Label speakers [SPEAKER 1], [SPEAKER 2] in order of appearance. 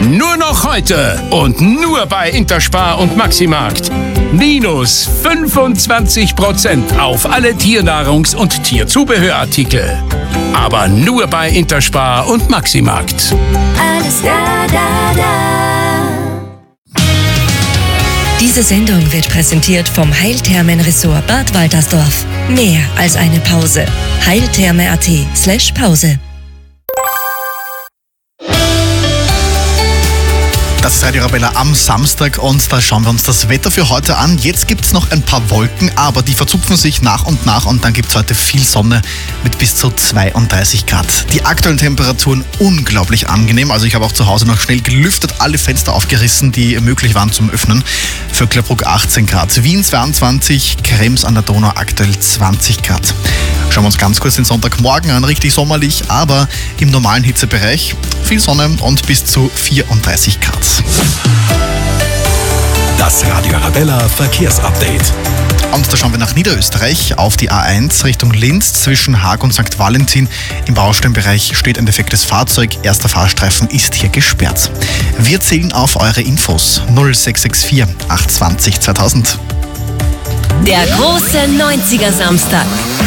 [SPEAKER 1] Nur noch heute und nur bei Interspar und Maximarkt. Minus 25% auf alle Tiernahrungs- und Tierzubehörartikel. Aber nur bei Interspar und Maximarkt.
[SPEAKER 2] Alles da.
[SPEAKER 3] Diese Sendung wird präsentiert vom Heilthermen-Ressort Bad Waltersdorf. Mehr als eine Pause. heiltherme.at/Pause.
[SPEAKER 4] Das ist Radio Arabella am Samstag und da schauen wir uns das Wetter für heute an. Jetzt gibt es noch ein paar Wolken, aber die verzupfen sich nach und dann gibt es heute viel Sonne mit bis zu 32 Grad. Die aktuellen Temperaturen unglaublich angenehm, also ich habe auch zu Hause noch schnell gelüftet, alle Fenster aufgerissen, die möglich waren zum Öffnen. Vöcklerbruck 18 Grad, Wien 22, Krems an der Donau aktuell 20 Grad. Schauen wir uns ganz kurz den Sonntagmorgen an, richtig sommerlich, aber im normalen Hitzebereich. Viel Sonne und bis zu 34 Grad.
[SPEAKER 5] Das Radio Arabella Verkehrsupdate.
[SPEAKER 4] Und da schauen wir nach Niederösterreich auf die A1 Richtung Linz zwischen Haag und St. Valentin. Im Baustellenbereich steht ein defektes Fahrzeug. Erster Fahrstreifen ist hier gesperrt. Wir zählen auf eure Infos 0664 820 2000.
[SPEAKER 3] Der große 90er Samstag.